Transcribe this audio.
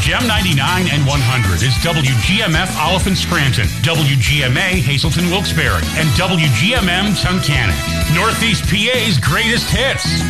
Gem 99 and 100 is WGMF Oliphant Scranton, WGMA Hazelton Wilkes-Barre, and WGMM Tunkhannock. Northeast PA's greatest hits.